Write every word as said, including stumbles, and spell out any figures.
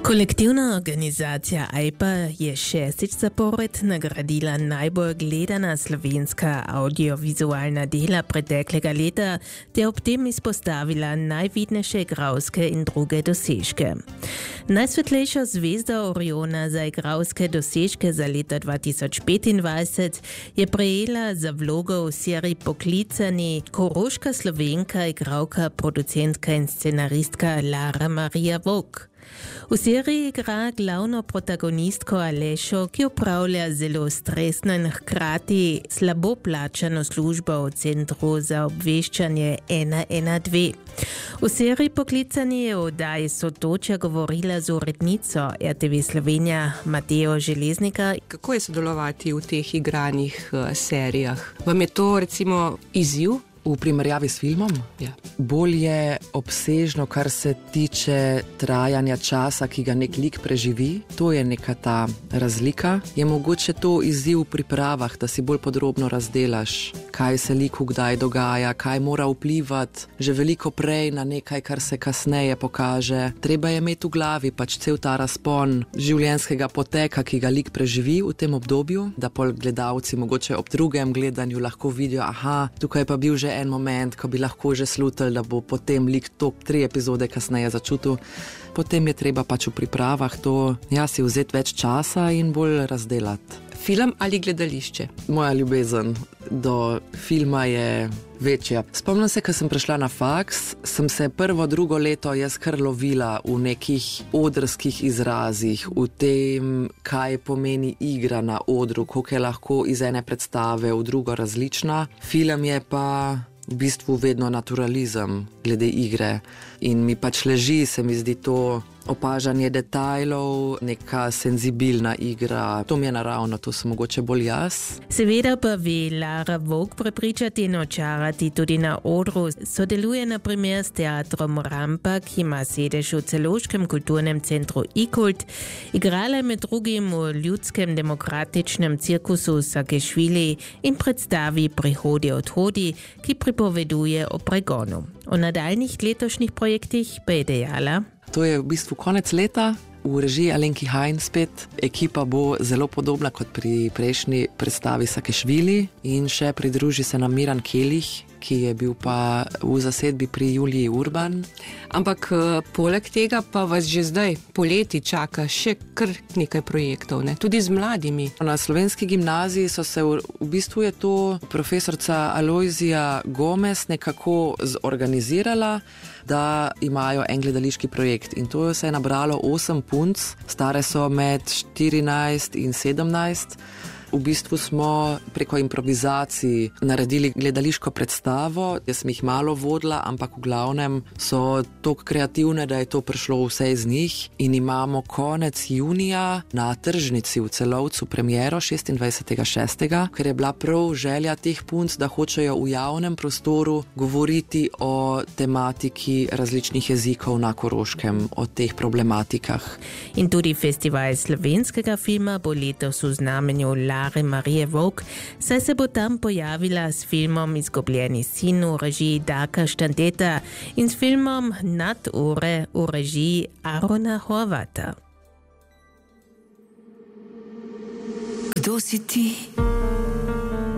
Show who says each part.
Speaker 1: Kolektivna organizacija A I P A je šestič zapored nagradila najbolj gledana slovenska audiovizualna dela preteklega leta ter ob tem izpostavila najvidnejše igralske in druge dosežke. Najsvetlejša zvezda Oriona za igralske dosežke za leto dva tisoč petindvajset je prejela za vlogo v seriji Poklicani koroška Slovenka, igralka, producentka in scenaristka Lara Marija Vovk. V seriji igra glavno protagonistko Alešo, ki upravlja zelo stresno in hkrati slabo plačano službo v Centru za obveščanje ena ena dve. V seriji Poklicani je v oddaji Sotočja govorila z urednico R T V Slovenija Matejo Železnika.
Speaker 2: Kako je sodelovati v teh igranih uh, serijah? Vam je to recimo izziv?
Speaker 3: V primerjavi s filmom?
Speaker 2: Ja.
Speaker 3: Bolj je obsežno, kar se tiče trajanja časa, ki ga nek lik preživi. To je neka ta razlika. Je mogoče to izziv v pripravah, da si bolj podrobno razdelaš, kaj se liku kdaj dogaja, kaj mora vplivati že veliko prej na nekaj, kar se kasneje pokaže. Treba je imeti v glavi pač cel ta razpon življenjskega poteka, ki ga lik preživi v tem obdobju, da pol gledalci mogoče ob drugem gledanju lahko vidijo, aha, tukaj pa bil že en moment, ko bi lahko že slutil, da bo potem lik to tri epizode kasneje začutil. Potem je treba pač v pripravah to, ja, si vzeti več časa in bolj razdelati.
Speaker 2: Film ali gledališče?
Speaker 3: Moja ljubezen do filma je večja. Spomnim se, ko sem prišla na faks, sem se prvo, drugo leto jaz kar lovila v nekih odrskih izrazih, v tem, kaj pomeni igra na odru, koliko je lahko iz ene predstave v drugo različna. Film je pa v bistvu vedno naturalizem glede igre in mi pač leži, se mi zdi to opažanje detajlov, neka senzibilna igra. To mi je naravno, to sem mogoče bolj jaz.
Speaker 1: Seveda pa ve Lara Vovk prepričati in očarati tudi na odru. Sodeluje na primer s teatrom Rampa, ki ima sedež v Celovškem kulturnem centru Ikult. Igrala je med drugim v ljudskem demokratičnem cirkusu Sakešvili in predstavi Prihodi odhodi, ki pripoveduje o pregonu. O nadaljnih letošnjih projektih pa je dejala:
Speaker 3: To je v bistvu konec leta, v režiji Alenki Hajn spet. Ekipa bo zelo podobna kot pri prejšnji predstavi Sakešvili in še pridruži se nam Miran Kelih, ki je bil pa v zasedbi pri Juliji Urban.
Speaker 2: Ampak poleg tega pa vas že zdaj poleti čaka še kar nekaj projektov, ne? Tudi z mladimi.
Speaker 3: Na Slovenski gimnaziji so se, v, v bistvu je to profesorca Alojzija Gomez nekako zorganizirala, da imajo en gledališki projekt in to se je nabralo osem punc, stare so med štirinajst in sedemnajst. V bistvu smo preko improvizacij naredili gledališko predstavo. Jaz sem jih malo vodila, ampak v glavnem so toliko kreativne, da je to prišlo vse iz njih in imamo konec junija na tržnici v Celovcu premiero šestindvajsetega šestega, ker je bila prav želja teh punc, da hočejo v javnem prostoru govoriti o tematiki različnih jezikov na Koroškem, o teh problematikah.
Speaker 1: In tudi festival slovenskega filma bo letos v znamenju Lare Marije Vovk, saj se bo tam pojavila s filmom Izgubljeni sin v režiji Darka Štanteta in s filmom Nad ure v režiji Arona Horvata.
Speaker 4: Kdo si ti?